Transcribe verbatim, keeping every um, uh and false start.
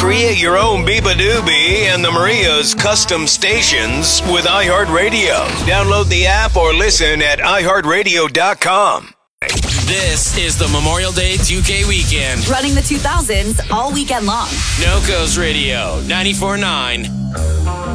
Create your own Biba Doobie and the Maria's custom stations with iHeartRadio. Download the app or listen at i heart radio dot com. This is the Memorial Day two K weekend. Running the two thousands all weekend long. No Coast Radio, ninety-four point nine.